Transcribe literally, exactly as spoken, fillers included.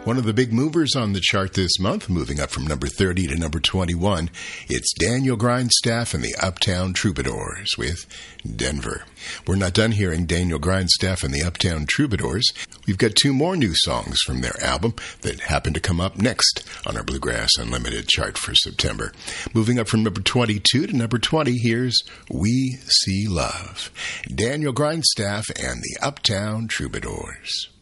One of the big movers on the chart this month, moving up from number thirty to number twenty-one, it's Daniel Grindstaff and the Uptown Troubadours with Denver. We're not done hearing Daniel Grindstaff and the Uptown Troubadours. We've got two more new songs from their album that happen to come up next on our Bluegrass Unlimited chart for September. Moving up from number twenty-two to number twenty, here's We See Love. Daniel Grindstaff and the Uptown Troubadours.